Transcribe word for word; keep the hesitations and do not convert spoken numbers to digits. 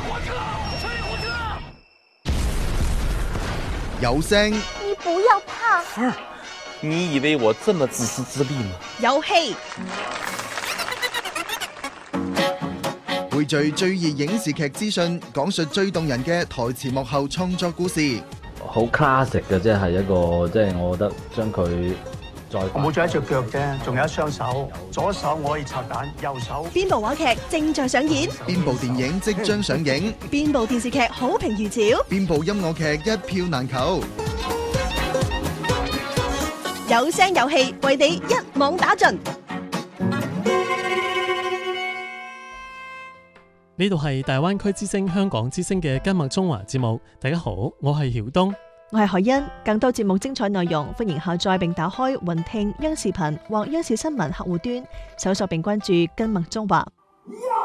有聲， 你不要怕。 兒，你以為我這麼自私自利嗎？ 有戲， 匯聚最熱影視劇資訊，講述最動人嘅台前幕後創作故事。 好 classic 嘅，即係一個，即係我覺得將佢再我冇咗一隻腳啫，仲有一雙手，左手我可以拆彈，右手。 邊部話劇正在上演？ 邊部電影即將上映？ 邊部電視劇好評如潮？ 邊部音樂劇一票難求？ 有聲有戲，為你一網打盡。 呢度係大灣區之聲香港之聲嘅今麥中華節目。大家好，我係曉東， 我係海欣。更多節目精彩內容，歡迎下載並打開雲聽央視頻或央視新聞客戶端，搜索並關注今麥中華。